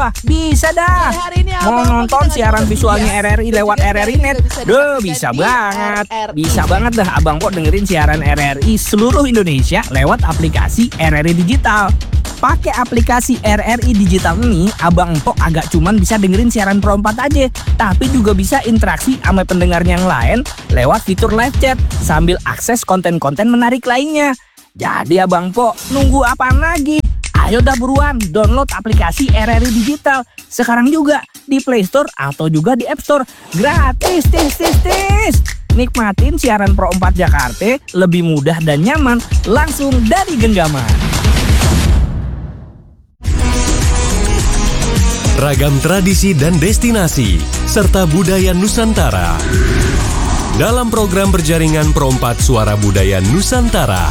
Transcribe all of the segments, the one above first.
Bisa dah. Mau nonton siaran visualnya RRI lewat RRI Net? Bisa banget. Bisa banget dah Abang Po dengerin siaran RRI seluruh Indonesia lewat aplikasi RRI Digital. Pakai aplikasi RRI Digital ini, Abang Po agak cuman bisa dengerin siaran Pro 4 aja, tapi juga bisa interaksi sama pendengar yang lain lewat fitur live chat sambil akses konten-konten menarik lainnya. Jadi Abang Po, nunggu apaan lagi? Ayo dah buruan download aplikasi RRI Digital sekarang juga di Play Store atau juga di App Store. Gratis, tis. Nikmatin siaran Pro 4 Jakarta lebih mudah dan nyaman langsung dari genggaman. Ragam tradisi dan destinasi serta budaya Nusantara dalam program berjaringan Pro 4 Suara Budaya Nusantara.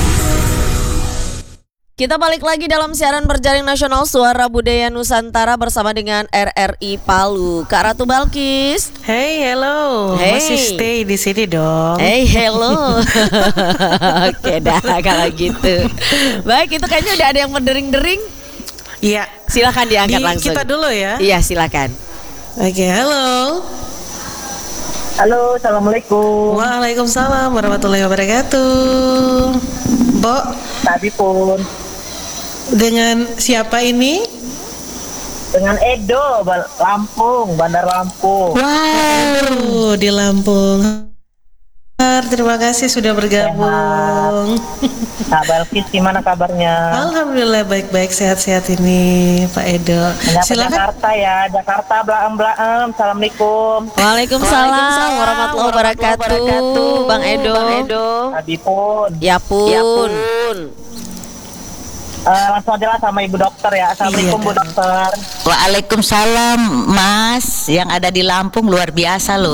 Kita balik lagi dalam siaran berjaring nasional Suara Budaya Nusantara bersama dengan RRI Palu. Kak Ratu Balkis. Hey, hello. Hey. Masih stay di sini dong. Hey, hello. Oke dah kalau gitu. Baik, itu kayaknya udah ada yang berdering-dering. Iya. Silakan diangkat langsung. Kita dulu ya. Iya, silakan. Oke, halo. Halo, assalamualaikum. Waalaikumsalam warahmatullahi wabarakatuh. Mbok, Tadi pun dengan siapa ini? dengan Edo, Lampung, Bandar Lampung. Wow, di Lampung. Terima kasih sudah bergabung. Kak Balkis, gimana kabarnya? Alhamdulillah baik-baik, sehat-sehat ini Pak Edo. Silakan. Jakarta ya, Jakarta blaem. Assalamualaikum. Waalaikumsalam warahmatullahi wabarakatuh. Bang Edo. Tadi pun. Ya pun. Langsung aja lah sama Ibu Dokter ya. Assalamualaikum Bu Dokter. Waalaikumsalam Mas, yang ada di Lampung luar biasa loh.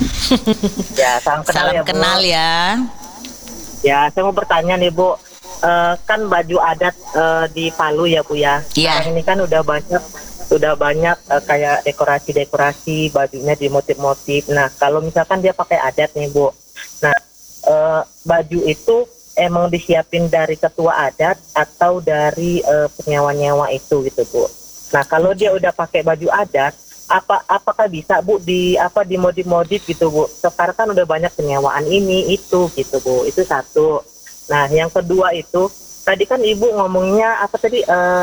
Ya, salam Kenal ya, Bu. ya. Ya, saya mau bertanya nih Bu. Kan baju adat di Palu ya Bu ya. Iya. Sekarang ini kan udah banyak kayak dekorasi bajunya di motif-motif. Nah, kalau misalkan dia pakai adat nih Bu. Nah, baju itu emang disiapin dari ketua adat atau dari penyewa-nyewa itu gitu Bu. Nah, kalau dia udah pakai baju adat, apakah bisa Bu dimodif-modif gitu Bu? Sekarang kan udah banyak penyewaan ini itu gitu Bu. Itu satu. Nah, yang kedua itu tadi kan Ibu ngomongnya apa tadi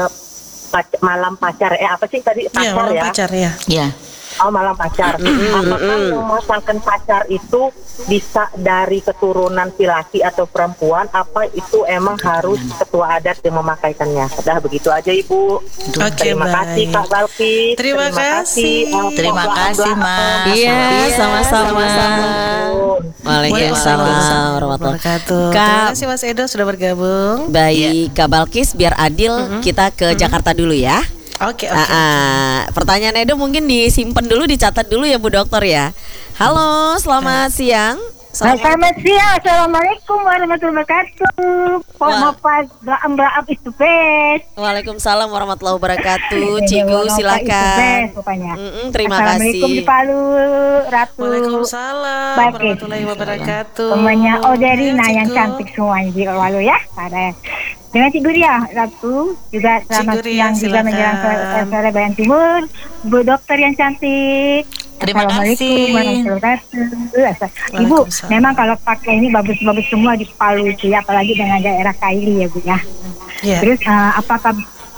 malam pacar apa sih tadi pacar Iya, malam ya? pacar ya. Iya. Oh, malam pacar. Apakah memasangkan pacar itu bisa dari keturunan laki atau perempuan? Apa itu emang harus ketua adat yang memakaikannya? Udah begitu aja Ibu. Oke, Terima kasih Kak Balki. Terima kasih. Terima kasih Mas. Iya, sama-sama. Waalaikumsalam warahmatullahi wabarakatuh. Terima kasih Mas Edo sudah bergabung. Baik, Kak Balkis, biar adil kita ke Jakarta dulu ya. Oke. Pertanyaan Edo mungkin disimpan dulu, dicatat dulu ya Bu Dokter ya. Halo, selamat siang. Selamat siang, assalamualaikum warahmatullahi wabarakatuh. Mbak itu best. Waalaikumsalam warahmatullahi wabarakatuh. Cigu silakan. Terima Assalamualaikum kasih. di Palu, Ratu. Waalaikumsalam Baik. warahmatullahi wabarakatuh. Semuanya Oderina Ya, yang Cigu. cantik semuanya di Palu ya. Ada dengan Cikgu Ria, Ratu juga selamat Cikgu Ria, siang juga silakan. menjelang sore Bayan Timur. Bu Dokter yang cantik. Terima Assalamualaikum kasih. warahmatullahi wabarakatuh. Ibu, Waalaikumsalam. memang kalau pakai ini bagus-bagus semua di Palu itu ya, apalagi dengan daerah Kaili ya Bu ya. Ya. Terus apakah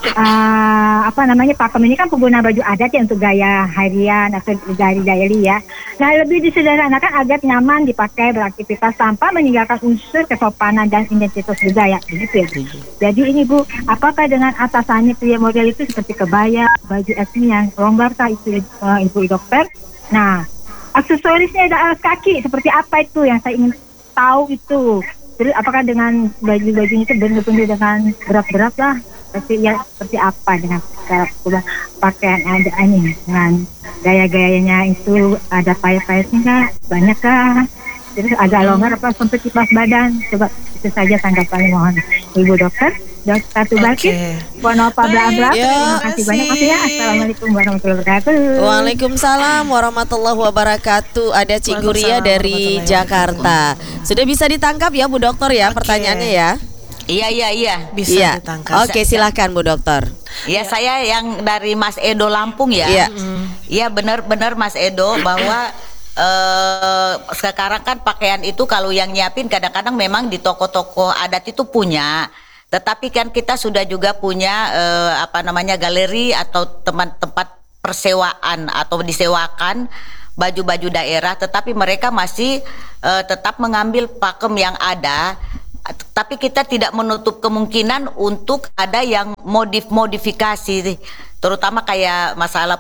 pakem ini kan pengguna baju adat ya untuk gaya harian atau dari daily ya. Nah, lebih disederhanakan agar nyaman dipakai beraktivitas tanpa meninggalkan unsur kesopanan dan identitas budaya begitu ya. Jadi ini Bu, apakah dengan atasannya pria model itu seperti kebaya, baju etnis yang longgar itu Ibu Dokter? Nah, aksesorisnya ada alas kaki seperti apa itu yang saya ingin tahu itu. Terus apakah dengan baju-bajunya itu benar-benar dengan berat-berat lah? Seperti apa dengan cara pakaian ada ini dengan gaya-gayanya itu ada payet-payetnya nggak? Banyak kah? Terus agak longgar apa sampai kipas badan? Coba itu saja tanggapannya mohon Ibu Dokter. Satu Balkis, mohon apa bla-bla. Terima kasih banyak ya. Assalamualaikum warahmatullahi wabarakatuh. Waalaikumsalam warahmatullahi wabarakatuh. Ada Ciguria dari Waalaikumsalam warahmatullahi Jakarta. Sudah bisa ditangkap ya Bu Dokter ya pertanyaannya ya. Iya. Bisa Iya. ditangkap. Oke, silakan Bu Dokter. Ya, saya yang dari Mas Edo Lampung ya. Iya. Iya, benar-benar Mas Edo bahwa sekarang kan pakaian itu kalau yang nyiapin kadang-kadang memang di toko-toko adat itu punya. Tetapi kan kita sudah juga punya galeri atau tempat persewaan atau disewakan baju-baju daerah, tetapi mereka masih tetap mengambil pakem yang ada. Tapi kita tidak menutup kemungkinan untuk ada yang modifikasi, terutama kayak masalah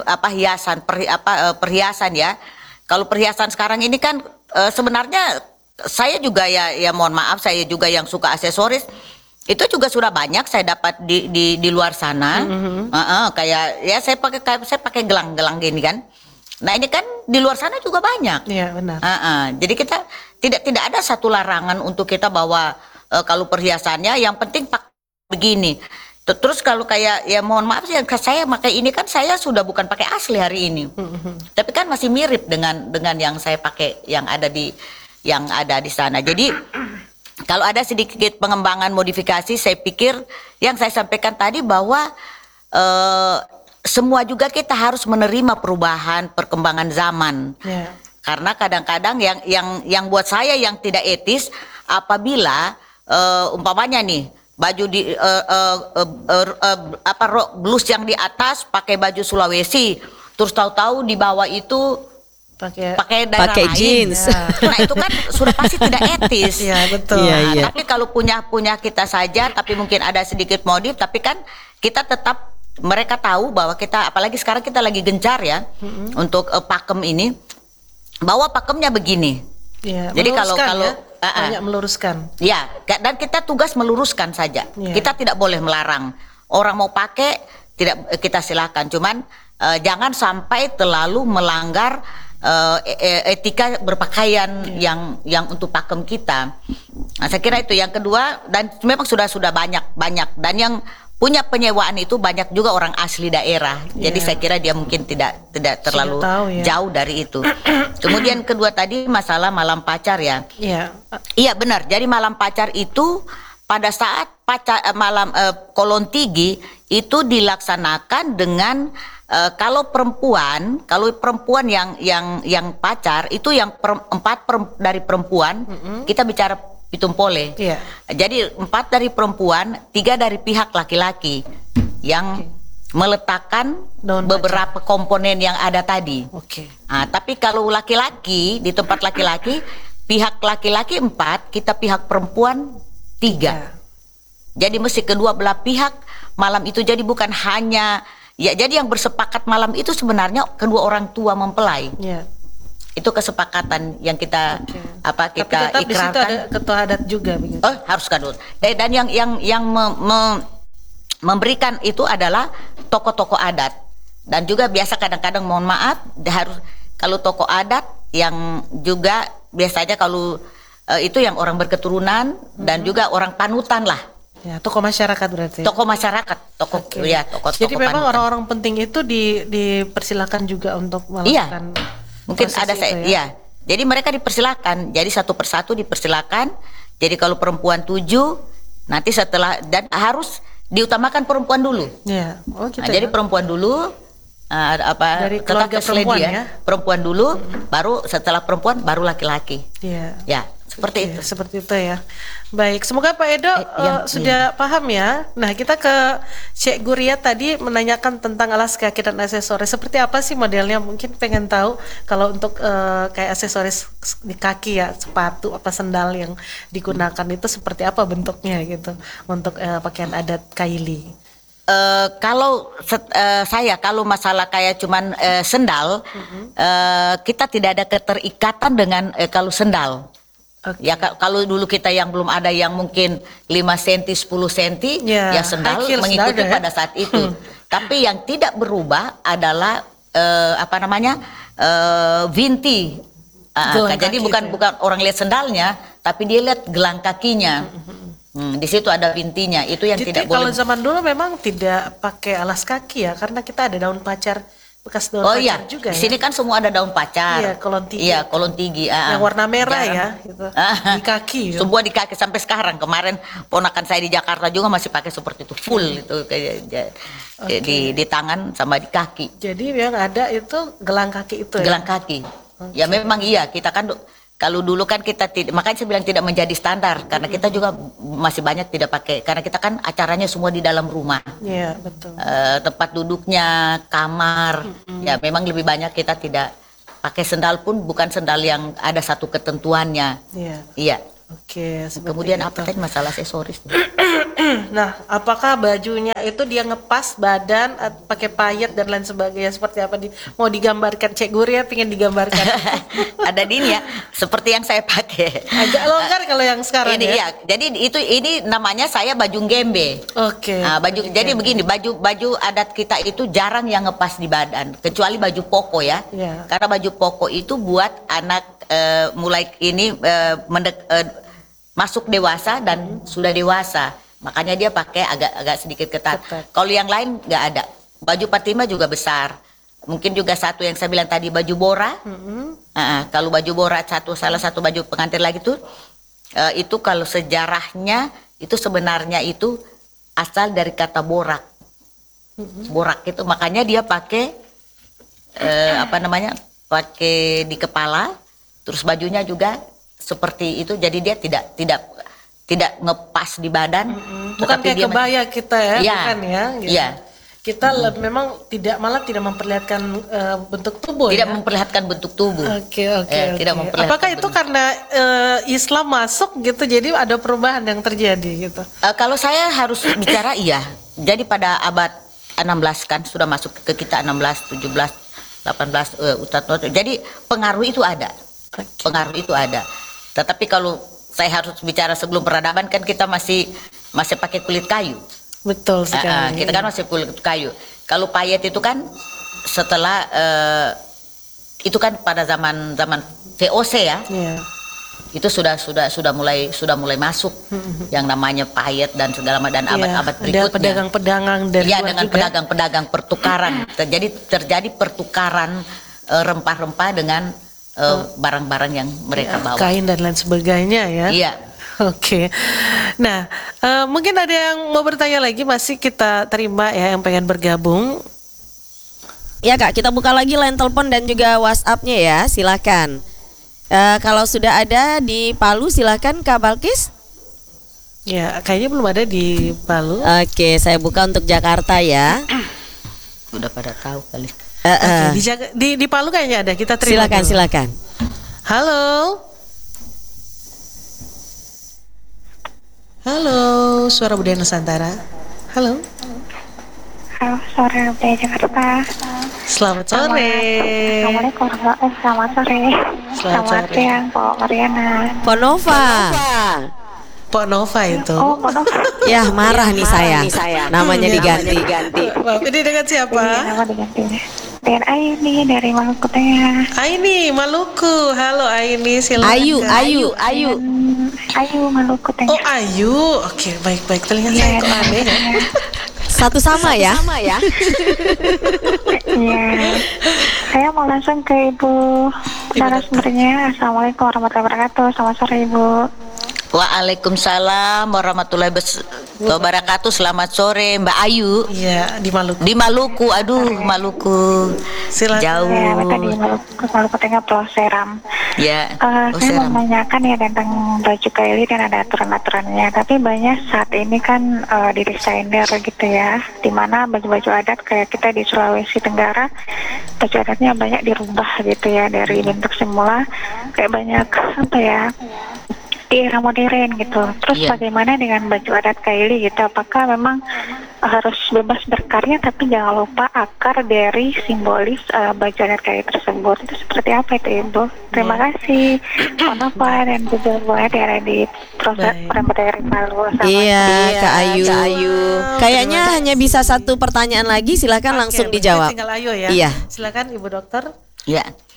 perhiasan ya. Kalau perhiasan sekarang ini kan sebenarnya saya juga ya mohon maaf, saya juga yang suka aksesoris. Itu juga sudah banyak saya dapat di luar sana. Kayak ya saya pakai gelang-gelang gini kan. Nah, ini kan di luar sana juga banyak. Iya, benar. Jadi kita tidak ada satu larangan untuk kita bahwa kalau perhiasannya yang penting pakai begini. Terus kalau kayak ya mohon maaf sih, saya pakai ini kan saya sudah bukan pakai asli hari ini. Tapi kan masih mirip dengan yang saya pakai yang ada di sana. Jadi kalau ada sedikit pengembangan modifikasi, saya pikir yang saya sampaikan tadi bahwa semua juga kita harus menerima perubahan, perkembangan zaman. Yeah. Karena kadang-kadang yang buat saya yang tidak etis apabila umpamanya nih baju di blus yang di atas pakai baju Sulawesi, terus tahu-tahu di bawah itu pakai daerah lain. Jeans. Nah, itu kan sudah pasti tidak etis. Iya, betul. Iya. Tapi kalau punya kita saja, tapi mungkin ada sedikit modif, tapi kan kita tetap mereka tahu bahwa kita, apalagi sekarang kita lagi gencar ya untuk pakem ini, bahwa pakemnya begini. Ya, jadi kalau banyak meluruskan. Ya, dan kita tugas meluruskan saja. Ya. Kita tidak boleh melarang. Orang mau pakai tidak kita silakan. Cuman jangan sampai terlalu melanggar etika berpakaian yang untuk pakem kita. Nah, saya kira itu yang kedua, dan memang sudah banyak dan yang punya penyewaan itu banyak juga orang asli daerah. Jadi saya kira dia mungkin tidak terlalu jauh dari itu. Kemudian kedua tadi masalah malam pacar ya. Iya benar. Jadi malam pacar itu pada saat malam Kolontigi itu dilaksanakan dengan kalau perempuan yang pacar itu yang dari perempuan kita bicara Pitumpole. Jadi 4 dari perempuan, 3 dari pihak laki-laki yang meletakkan beberapa komponen yang ada tadi. Nah, tapi kalau laki-laki di tempat laki-laki, pihak laki-laki 4, kita pihak perempuan 3. Jadi mesti kedua belah pihak malam itu, jadi bukan hanya jadi yang bersepakat malam itu sebenarnya kedua orang tua mempelai. Itu kesepakatan yang kita kita ikrarkan. Tapi tetap ada ketua adat juga begitu. Oh, harus kadut. Dan yang memberikan itu adalah tokoh-tokoh adat. Dan juga biasa kadang-kadang mohon maaf harus kalau tokoh adat yang juga biasanya kalau itu yang orang berketurunan dan juga orang panutan lah. Ya, tokoh masyarakat berarti. Tokoh masyarakat, tokoh. Jadi memang orang-orang penting itu dipersilakan juga untuk melakukan. Mungkin ada ya. Jadi mereka dipersilakan. Jadi satu persatu dipersilakan. Jadi kalau perempuan 7, nanti setelah dan harus diutamakan perempuan dulu. Ya. Jadi perempuan dulu dari keluarga perempuan ya. Perempuan dulu, baru setelah perempuan baru laki-laki. Ya. Seperti itu. Seperti itu ya. Baik, semoga Pak Edo sudah paham ya. Nah, kita ke Cek Guria tadi menanyakan tentang alas kaki dan aksesoris. Seperti apa sih modelnya? Mungkin pengen tahu kalau untuk kayak aksesoris di kaki ya, sepatu apa sendal yang digunakan itu seperti apa bentuknya gitu untuk pakaian adat Kaili. Kalau kalau masalah kayak cuman sendal, kita tidak ada keterikatan dengan kalau sendal. Ya kalau dulu kita yang belum ada yang mungkin 5 cm 10 cm ya sendal mengikuti pada saat itu. Tapi yang tidak berubah adalah vinti. Jadi bukan orang lihat sendalnya, tapi dia lihat gelang kakinya. Di situ ada vintinya. Itu yang jadi tidak boleh. Kalau zaman dulu memang tidak pakai alas kaki ya, karena kita ada daun pacar bekas daun Oh pacar iya, juga di sini ya. kan semua ada daun pacar. Iya, kolon tinggi. Iya, kolon tinggi. Yang warna merah Jarang. ya, gitu. Di kaki. Ya. Semua di kaki sampai sekarang. Kemarin ponakan saya di Jakarta juga masih pakai seperti itu, full itu kayak di tangan sama di kaki. Jadi yang ada itu gelang kaki itu ya. Gelang kaki. Ya memang iya, kita kan kalau dulu kan kita tidak, makanya saya bilang tidak menjadi standar karena kita juga masih banyak tidak pakai karena kita kan acaranya semua di dalam rumah. Iya, betul. Tempat duduknya, kamar, ya memang lebih banyak kita tidak pakai sendal pun bukan sendal yang ada satu ketentuannya. Iya. Iya. Oke, seperti Kemudian itu. apa tadi masalah aksesoris? Nah, apakah bajunya itu dia ngepas badan pakai payet dan lain sebagainya seperti apa mau digambarkan Cek Guria pengen digambarkan? Ada di ini ya, seperti yang saya pakai. Agak longgar kalau yang sekarang Ini ya. ya, jadi ini namanya saya baju gembe. Oke. Nah, jadi begini, baju adat kita itu jarang yang ngepas di badan, kecuali baju poko ya. Iya. Karena baju poko itu buat anak mulai ini masuk dewasa dan sudah dewasa. Makanya dia pakai agak sedikit ketat. Kalau yang lain nggak ada. Baju Fatimah juga besar. Mungkin juga satu yang saya bilang tadi baju bora. Kalau baju bora salah satu baju pengantin lagi tuh itu kalau sejarahnya itu sebenarnya itu asal dari kata borak. Borak itu makanya dia pakai pakai di kepala. Terus bajunya juga seperti itu. Jadi dia tidak ngepas di badan. Bukan kayak dia kebaya kita ya, Iya. bukan ya? Gitu. Iya. Kita memang tidak memperlihatkan bentuk tubuh Tidak ya. memperlihatkan bentuk tubuh. Oke. Tidak memperlihatkan Apakah itu bentuk. karena Islam masuk gitu, jadi ada perubahan yang terjadi gitu? Kalau saya harus bicara iya. Jadi pada abad 16 kan sudah masuk ke kita 16, 17, 18 jadi pengaruh itu ada. Pengaruh itu ada. Tetapi kalau saya harus bicara sebelum peradaban kan kita masih pakai kulit kayu. Betul sekali. Kita kan masih kulit kayu. Kalau payet itu kan setelah itu kan pada zaman VOC ya. Iya. Itu sudah mulai masuk yang namanya payet dan segala macam dan abad-abad berikutnya. Ada pedagang-pedagang dari Iya, luar dengan juga. pedagang-pedagang pertukaran. Terjadi pertukaran rempah-rempah dengan barang-barang yang mereka bawa. Kain dan lain sebagainya ya. Iya. Oke. Nah, mungkin ada yang mau bertanya lagi, masih kita terima ya yang pengen bergabung. Ya Kak, kita buka lagi line telepon dan juga WhatsApp-nya ya, silakan. Kalau sudah ada di Palu silakan Kak Balkis. Ya, kayaknya belum ada di Palu. Oke, saya buka untuk Jakarta ya. Udah pada tahu kali. Oke, di Palu kayaknya ada. Kita terima. Silakan, dulu. silakan. Halo. Halo, Suara Budaya Nusantara. Halo. Halo, sore dari Jakarta. Selamat sore. Assalamualaikum. Selamat sore. Selamat sore. siang, Pak Mariana. Ponova. Pok Nova itu. Oh, Pono. Ya, marah nih saya. Namanya diganti. Maaf, ini dengan siapa? Nama diganti. Dengan Aini dari Maluku Tengah. Aini, Maluku. Halo Aini, silakan. Ayu. Ayu Maluku Oh, Tengah. Ayu. Oke, baik-baik. Telinga saya kok aneh ya. Satu sama ya. Iya. Saya mau langsung ke Ibu narasumbernya. Assalamualaikum warahmatullahi wabarakatuh. Selamat sore Ibu. Waalaikumsalam warahmatullahi wabarakatuh. Selamat sore Mbak Ayu. Iya, di Maluku. Di Maluku, aduh Maluku. Silakan. Jauh. Ya, kita di Maluku Tengah Pulau Seram. Ya. Saya mau menanyakan ya tentang baju kaili dan ada aturan-aturannya. Tapi banyak saat ini kan didesainer gitu ya, dimana baju-baju adat kayak kita di Sulawesi Tenggara, baju adatnya banyak dirubah gitu ya dari bentuk semula kayak banyak apa ya di era modern gitu. Terus Iya. bagaimana dengan baju adat kaili gitu? Apakah memang harus bebas berkarya tapi jangan lupa akar dari simbolis baju adat kaili tersebut? Itu seperti apa itu Ibu? Terima kasih. Nova dan juga Bu Edi ada di proses Baik. dari Palu. Iya, Kak Ayu. Kayaknya hanya bisa satu pertanyaan lagi, silakan langsung Oke, dijawab. Tinggal Ayu ya. Iya. Silakan Ibu Dokter. Ya,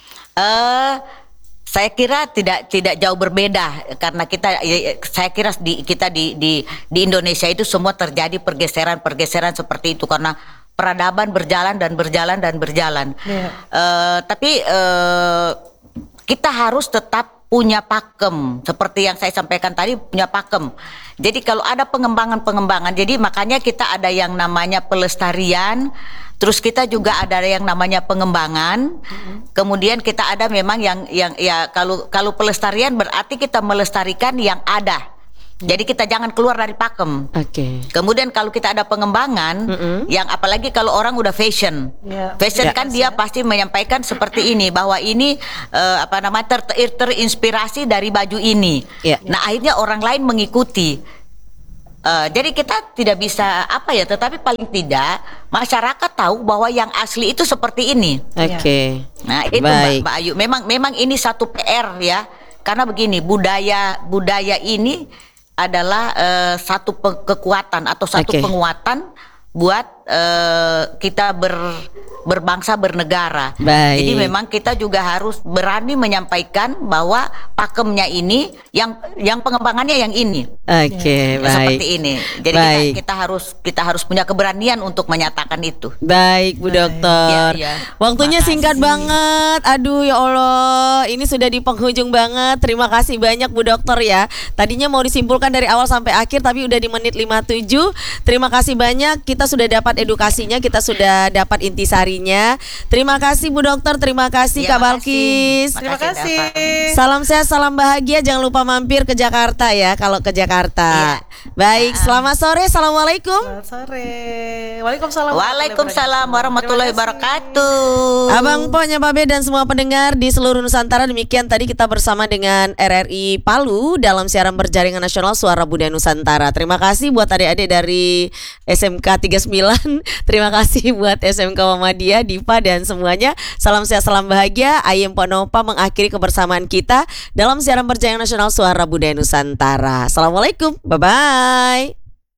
saya kira tidak jauh berbeda karena saya kira kita di Indonesia itu semua terjadi pergeseran seperti itu karena peradaban berjalan dan berjalan dan berjalan. Iya. Tapi kita harus tetap punya pakem, seperti yang saya sampaikan tadi, punya pakem. Jadi kalau ada pengembangan, jadi makanya kita ada yang namanya pelestarian, terus kita juga ada yang namanya pengembangan. Kemudian kita ada memang yang ya kalau pelestarian berarti kita melestarikan yang ada. Jadi kita jangan keluar dari pakem. Oke. Kemudian kalau kita ada pengembangan, yang apalagi kalau orang udah fashion, fashion kan dia pasti menyampaikan seperti ini, bahwa ini terinspirasi dari baju ini. Nah akhirnya orang lain mengikuti. Jadi kita tidak bisa tetapi paling tidak masyarakat tahu bahwa yang asli itu seperti ini. Oke. Nah itu Mbak Ayu, memang ini satu PR ya, karena begini, budaya ini adalah satu kekuatan atau satu penguatan buat kita berbangsa, bernegara. Jadi memang kita juga harus berani menyampaikan bahwa pakemnya ini, yang pengembangannya yang ini. Oke, baik. Seperti ini. Jadi kita harus punya keberanian untuk menyatakan itu. Baik, Bu Dokter. Waktunya singkat banget. Aduh ya Allah, ini sudah di penghujung banget. Terima kasih banyak Bu Dokter ya. Tadinya mau disimpulkan dari awal sampai akhir, tapi udah di menit 57. Terima kasih banyak. Kita sudah dapat edukasinya, kita sudah dapat intisarinya. Terima kasih Bu Dokter, terima kasih Kak Balkis. Terima kasih. Salam sehat, salam bahagia. Jangan lupa mampir ke Jakarta ya, kalau ke Jakarta. Baik, selamat sore. Assalamualaikum. Selamat sore. Waalaikumsalam. Waalaikumsalam warahmatullahi wabarakatuh. Abang Poknya Babe dan semua pendengar di seluruh Nusantara, demikian tadi kita bersama dengan RRI Palu dalam siaran berjaringan nasional Suara Budaya Nusantara. Terima kasih buat adik-adik dari SMK 39. Terima kasih buat SMK Muhammadiyah, Diva dan semuanya. Salam sehat, salam bahagia. Ayem Ponopa mengakhiri kebersamaan kita dalam siaran berjaringan nasional Suara Budaya Nusantara. Assalamualaikum. Bye-bye.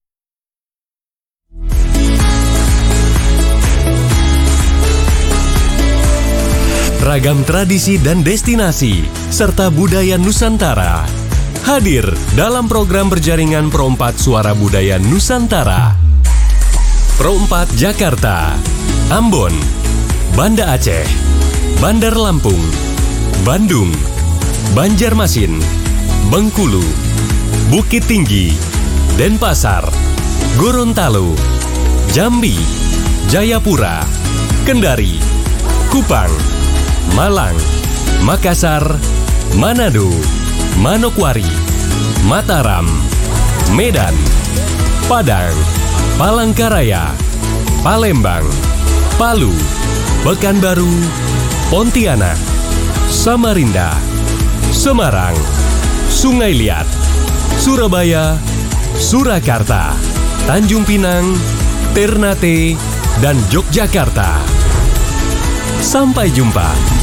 Ragam tradisi dan destinasi serta budaya Nusantara hadir dalam program berjaringan Pro 4 Suara Budaya Nusantara. Pro 4 Jakarta, Ambon, Banda Aceh, Bandar Lampung, Bandung, Banjarmasin, Bengkulu, Bukit Tinggi, Denpasar, Gorontalo, Jambi, Jayapura, Kendari, Kupang, Malang, Makassar, Manado, Manokwari, Mataram, Medan, Padang, Palangkaraya, Palembang, Palu, Pekanbaru, Pontianak, Samarinda, Semarang, Sungai Liat, Surabaya, Surakarta, Tanjung Pinang, Ternate, dan Yogyakarta. Sampai jumpa.